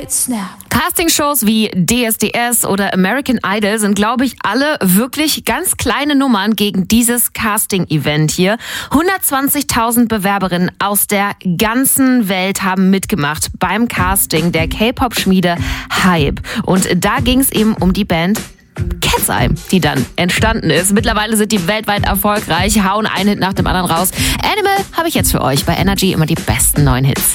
Castingshows wie DSDS oder American Idol sind, glaube ich, alle wirklich ganz kleine Nummern gegen dieses Casting-Event hier. 120.000 Bewerberinnen aus der ganzen Welt haben mitgemacht beim Casting der K-Pop-Schmiede Hype. Und da ging es eben um die Band Cat's Eye, die dann entstanden ist. Mittlerweile sind die weltweit erfolgreich, hauen einen Hit nach dem anderen raus. Animal habe ich jetzt für euch bei Energy, immer die besten neuen Hits.